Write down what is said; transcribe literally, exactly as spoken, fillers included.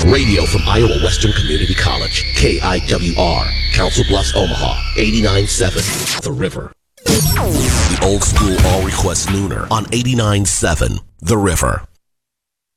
Radio from Iowa Western Community College, K I W R, Council Bluffs, Omaha, eighty-nine point seven, The River. The old school all request nooner on eighty-nine point seven, The River.